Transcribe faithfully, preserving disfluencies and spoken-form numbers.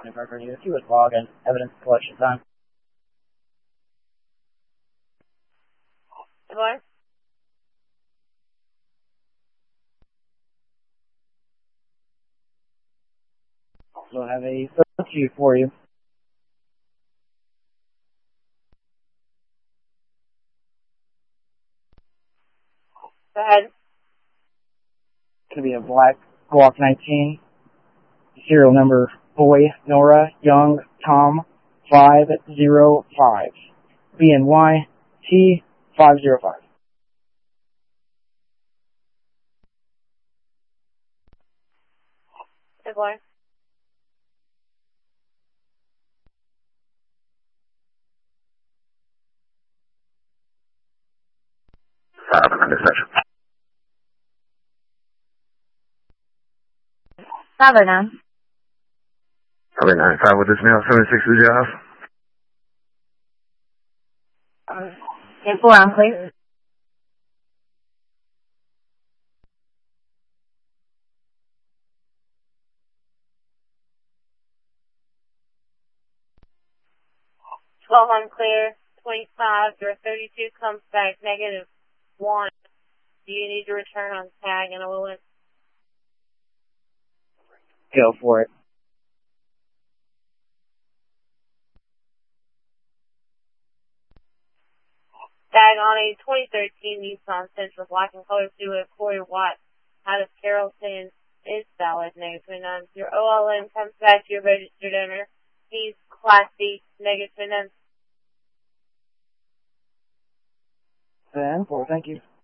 record you. If you would log in evidence collection time. What? So I have a search queue for you. Go ahead. It's going to be a black Glock nineteen. Serial number Boy, Nora, Young, Tom, five zero five. B N Y T five zero five. Good boy. Five under section. Five or nine. Probably nine five with this mail, seventy-six to the jailhouse. Um, ten four, I'm clear. twelve, I'm clear. twenty-five, your thirty-two comes back negative one. Do you need to return on tag and I will let Go for it. tag on a twenty thirteen Nissan Sentra black and color silhouette Corey Watt out of Carrollton is valid. Negative twenty-nine. Your O L M comes back to your registered owner. He's Class C. Negative twenty-nine. ten four, thank you.